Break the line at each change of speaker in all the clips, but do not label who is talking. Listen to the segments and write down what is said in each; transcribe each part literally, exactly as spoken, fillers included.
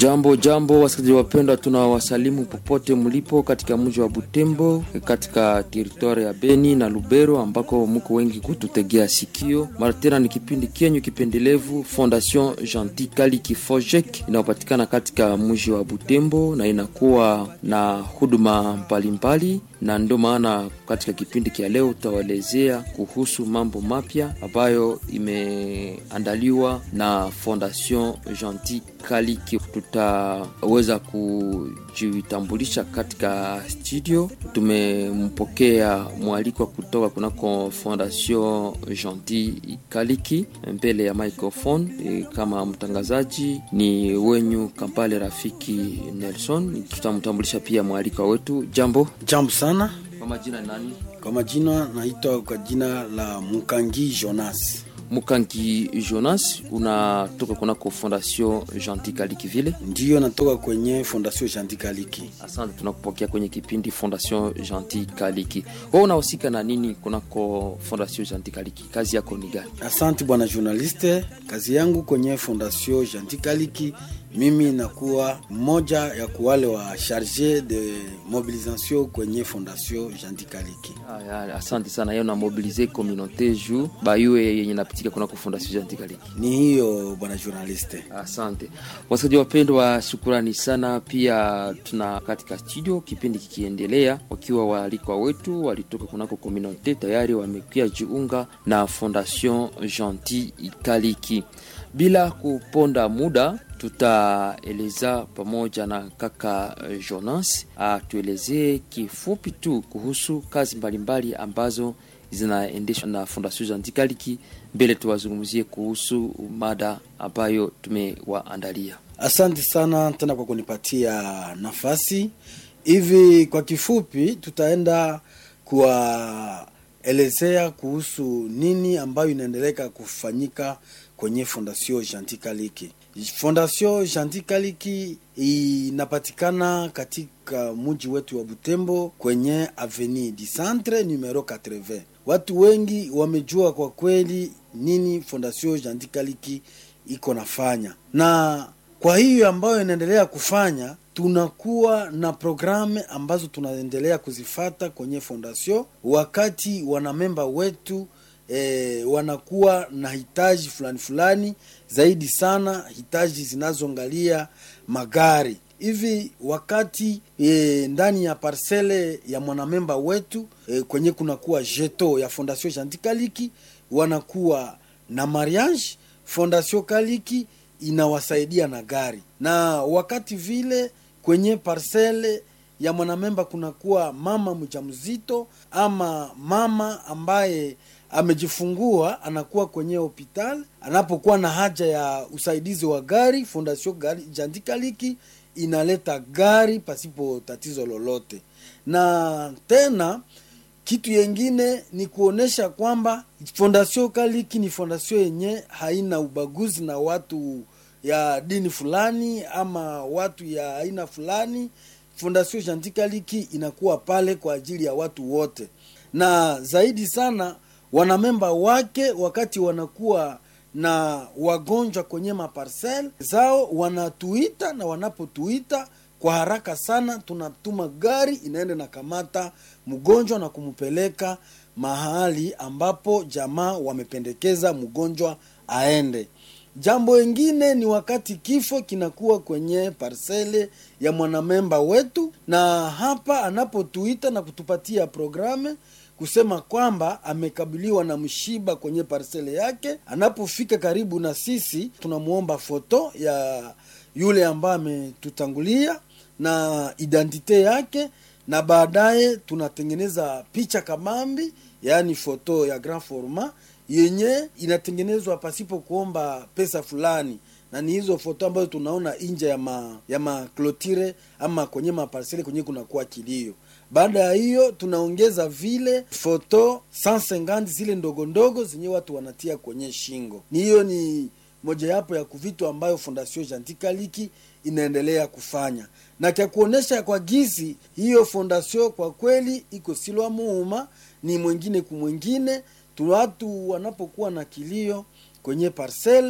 Jambo jambo wasikilizaji wapendwa, tunawasalimu popote mlipo katika mji wa Butembo, katika territoire ya Beni na Lubero ambako mko wengi kututegea sikio. Mara tena ni kipindi kenyu kipendelevu Fondation Gentil Kaliki Fojek inayopatikana katika mji wa Butembo na inakuwa na huduma mbalimbali, na ndio maana katika kipindi kia leo tutawaelezea kuhusu mambo mapya ambayo imeandaliwa na Fondation Gentil Kaliki. Tutaweza kujitambulisha katika studio. Tumempokea mwaliko kutoka kunako Fondation Gentil Kaliki mbele ya microphone. E, kama mtangazaji ni wenyu Kampale Rafiki Nelson. Tutamtambulisha pia mwaliko wetu. Jambo.
Jambo sana.
Kwa majina nani?
Kwa majina naitwa kwa jina la Mukangi Jonas.
Mukangi Jonas, unatoka kunako Fondation Gentil Kaliki vile?
Ndiyo, natoka kwenye Fondation Gentil Kaliki.
Asante, tunakupokea kwenye kipindi Fondation Gentil Kaliki. Wewe unahusika na nini kunako Fondation Gentil Kaliki? Kazi yako ni gani?
Asante bwana journaliste. Kazi yangu kwenye Fondation Gentil Kaliki, mimi nakuwa mmoja ya kuwale wa charge de mobilisation kwenye Fondation Gentil Kaliki.
Ah, asante sana. Yeye na mobiliser communauté juu bayue yenye napitika kuna kwa Fondation Gentil Kaliki.
Ni hiyo bwana journaliste.
Asante. Wasikilizaji wapendwa, shukrani sana. Pia tuna katika studio kipindi kikiendelea, wakiwa waalikwa wetu walitoka kunako communauté tayari wamekuja jiunga na Fondation Gentil Kaliki. Bila kuponda muda, tutaeleza pamoja na kaka Jonas atuelezee kifupi tu kuhusu kazi mbalimbali ambazo zinaendeshwa na Fondation Gentil Kaliki. Mbele tuwazungumzie kuhusu mada ambayo tumewaandalia.
Asante sana tena kwa kunipatia nafasi. Hivi kwa kifupi tutaenda kuwaelezea kuhusu nini ambayo inaendelea kufanyika kwenye Fondation Gentil Kaliki. Fondation Gentil Kaliki inapatikana katika mji wetu wa Butembo kwenye Avenue du Centre numero eighty. Watu wengi wamejua kwa kweli nini Fondation Gentil Kaliki iko nafanya. Na kwa hiyo ambayo inaendelea kufanya, tunakuwa na programe ambazo tunaendelea kuzifata kwenye Fondation wakati wanamemba wetu E, wanakuwa na hitaji fulani fulani, zaidi sana hitaji zinazoangalia magari. Hivi wakati e, ndani ya parcele ya mwanamemba wetu e, kwenye kunakuwa jeto ya Fondation Gentil Kaliki, wanakuwa na mariage, Fondation Kaliki inawasaidia na gari. Na wakati vile kwenye parcele ya mwanamemba kunakuwa mama mjamzito ama mama ambaye amejifungua, anakuwa kwenye hospital, anapokuwa na haja ya usaidizi wa gari, Fondation Gentil Kaliki inaleta gari pasipo tatizo lolote. Na tena kitu yengine ni kuonesha kwamba Fondation Kaliki ni fondation yenye haina ubaguzi na watu ya dini fulani ama watu ya aina fulani. Fondation Gentil Kaliki inakuwa pale kwa ajili ya watu wote. Na zaidi sana wanamemba wake wakati wanakuwa na wagonjwa kwenye maparcel zao wanatuita, na wanapotuita kwa haraka sana tunatuma gari inaenda na kamata mgonjwa na kumpeleka mahali ambapo jamaa wamependekeza mgonjwa aende. Jambo lingine ni wakati kifo kinakuwa kwenye parcele ya mwanamemba wetu, na hapa anapotuita na kutupatia programe kusema kwamba amekabiliwa na mshiba kwenye parcele yake, anapofika karibu na sisi tunamuomba foto ya yule ambaye ametutangulia na identite yake, na baadaye tunatengeneza picha kamambi, yani foto ya grand format yenye inatengenezwa pasipo kuomba pesa fulani. Na ni hizo foto ambazo tunaona nje ya ma ya ma clôture ama kwenye maparcele kwenye kuna kuwa kilio. Baada ya hiyo tunaongeza vile foto one fifty zile ndogo ndogo zenye watu wanatia kwenye shingo. Ni hiyo ni moja yapo ya kuvitu ambayo Fondation Gentil Kaliki inaendelea kufanya. Na kia kuonesha kwa gizi hiyo fondation kwa kweli iko silwa muuma, ni mwingine kumwingine. Tu watu wanapokuwa na kilio kwenye parcel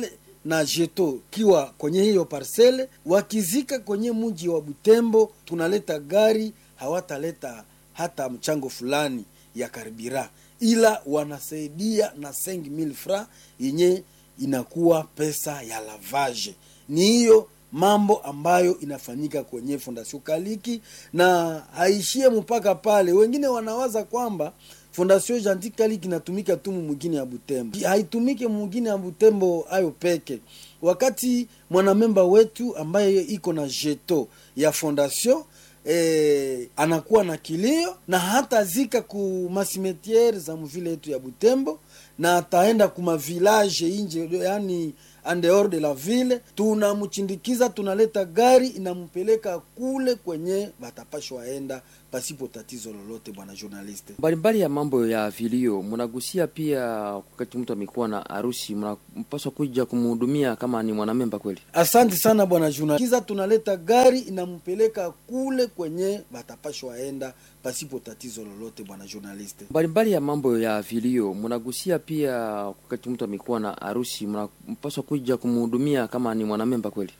na jeto kiwa kwenye hiyo parcele, wakizika kwenye mji wa Butembo, tunaleta gari, hawataleta hata mchango fulani ya karibira, ila wanasaidia na cinq mille francs yenye inakuwa pesa ya lavage. Ni hiyo mambo ambayo inafanyika kwenye Fondation Kaliki, na haishie mpaka pale. Wengine wanawaza kwamba Fondation Gentil Kaliki inatumika tu mwingine ya Butembo. Haitumike mwingine ya Butembo ayo peke. Wakati mwanamemba wetu ambaye iko na jeto ya Fondation E, anakuwa na kilio na hata zika ku masimetiere za mvile yetu ya Butembo, na ataenda kuma village inje, yani en dehors de la ville, tunamchindikiza, tunaleta gari inampeleka kule kwenye batapashwa waenda pasipo tatizo lolote. Bwana journaliste,
mbalimbali ya mambo ya vilio mnagusia pia. Wakati mtu amekuwa na harusi, mnapaswa kuja kumhudumia kama ni mwanamemba kweli.
Asante sana bwana journaliste, tunaleta gari inampeleka kule kwenye batapashwa waenda pasipo tatizo lolote. Bwana journaliste,
mbalimbali ya mambo ya vilio mnagusia pia. Wakati mtu amekuwa na harusi, mnapaswa kuja kumhudumia kama ni mwanamemba kweli.